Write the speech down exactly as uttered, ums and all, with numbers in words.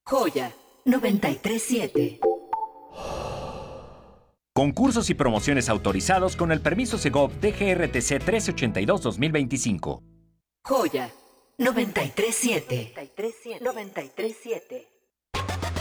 Joya noventa y tres siete. Concursos y promociones autorizados con el permiso Segov D G R T C trece ochenta y dos dos mil veinticinco. Joya noventa y tres siete. noventa y tres siete.